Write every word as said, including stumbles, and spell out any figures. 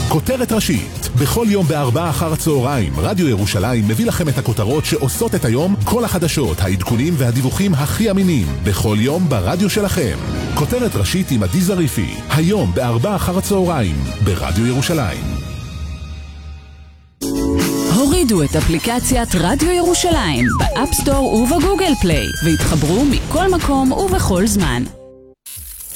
כותרת ראשית. בכל יום בארבע אחר הצהריים, רדיו ירושלים מביא לכם את הכותרות שעושות את היום, כל החדשות, העדכונים והדיווחים הכי אמינים. בכל יום ברדיו שלכם. כותרת ראשית עם עדי זריפי. היום בארבע אחר הצהריים, ברדיו ירושלים. הורידו את אפליקציית רדיו ירושלים באפסטור ובגוגל פליי והתחברו מכל מקום ובכל זמן.